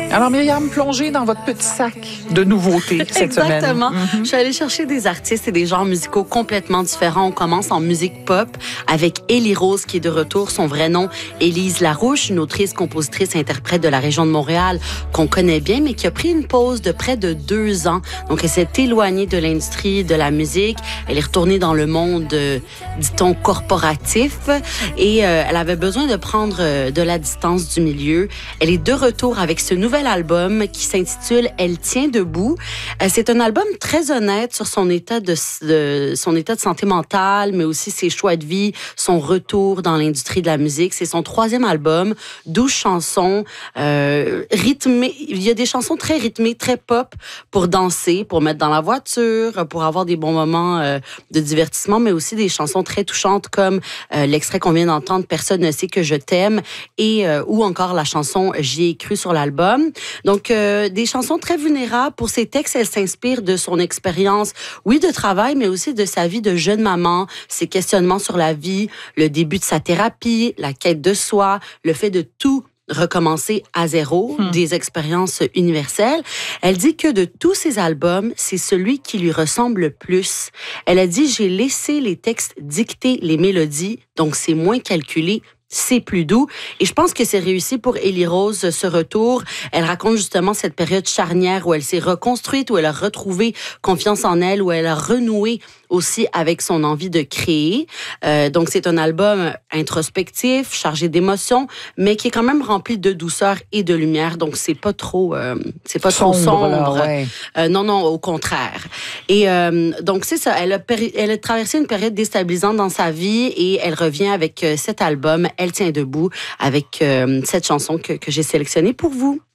Alors, Myriam, plongez dans votre petit sac de nouveautés cette semaine. Exactement. Je suis allée chercher des artistes et des genres musicaux complètement différents. On commence en musique pop avec Élie Rose qui est de retour. Son vrai nom, Élise Larouche, une autrice, compositrice, interprète de la région de Montréal qu'on connaît bien, mais qui a pris une pause de près de 2 ans. Donc, elle s'est éloignée de l'industrie de la musique. Elle est retournée dans le monde, dit-on, corporatif. Et elle avait besoin de prendre de la distance du milieu. Elle est de retour avec ce nouvel album qui s'intitule « Elle tient debout ». C'est un album très honnête sur son état de santé mentale, mais aussi ses choix de vie, son retour dans l'industrie de la musique. C'est son 3e album, 12 chansons rythmées. Il y a des chansons très rythmées, très pop pour danser, pour mettre dans la voiture, pour avoir des bons moments de divertissement, mais aussi des chansons très touchantes comme l'extrait qu'on vient d'entendre, « Personne ne sait que je t'aime » et ou encore la chanson « J'y ai cru » sur l'album. Donc, des chansons très vulnérables. Pour ses textes, elle s'inspire de son expérience, oui, de travail, mais aussi de sa vie de jeune maman, ses questionnements sur la vie, le début de sa thérapie, la quête de soi, le fait de tout recommencer à zéro, des expériences universelles. Elle dit que de tous ses albums, c'est celui qui lui ressemble le plus. Elle a dit « J'ai laissé les textes dicter les mélodies, donc c'est moins calculé, c'est plus doux ». Et je pense que c'est réussi pour Élie Rose, ce retour. Elle raconte justement cette période charnière où elle s'est reconstruite, où elle a retrouvé confiance en elle, où elle a renoué aussi avec son envie de créer. Donc, c'est un album introspectif, chargé d'émotions, mais qui est quand même rempli de douceur et de lumière. Donc, c'est pas trop sombre. Là, ouais. Non, au contraire. Et donc, c'est ça. Elle a traversé une période déstabilisante dans sa vie et elle revient avec cet album, « Elle tient debout », avec cette chanson que j'ai sélectionnée pour vous.